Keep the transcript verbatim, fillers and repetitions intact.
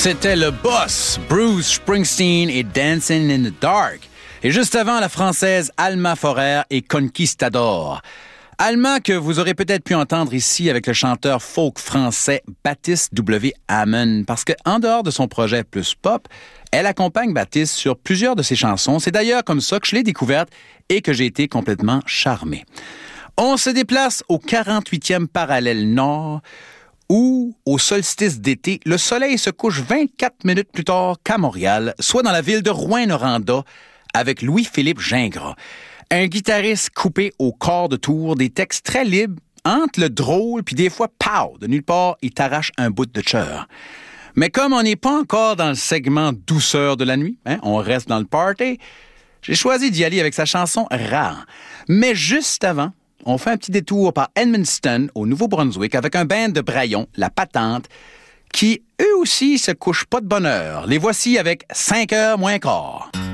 C'était le boss, Bruce Springsteen et Dancing in the Dark. Et juste avant, la française Alma Forer et Conquistador. Alma que vous aurez peut-être pu entendre ici avec le chanteur folk français Baptiste W. Hamon, parce qu'en dehors de son projet plus pop, elle accompagne Baptiste sur plusieurs de ses chansons. C'est d'ailleurs comme ça que je l'ai découverte et que j'ai été complètement charmé. On se déplace au quarante-huitième parallèle nord, où, au solstice d'été, le soleil se couche vingt-quatre minutes plus tard qu'à Montréal, soit dans la ville de Rouyn-Noranda, avec Louis-Philippe Gingras. Un guitariste coupé au corps de tour, des textes très libres, entre le drôle, puis des fois, pow, de nulle part, il t'arrache un bout de cœur. Mais comme on n'est pas encore dans le segment douceur de la nuit, hein, on reste dans le party, j'ai choisi d'y aller avec sa chanson « Rare ». Mais juste avant, on fait un petit détour par Edmundston, au Nouveau-Brunswick, avec un band de Braillon, La Patente, qui, eux aussi, se couchent pas de bonne heure. Les voici avec cinq heures moins quart.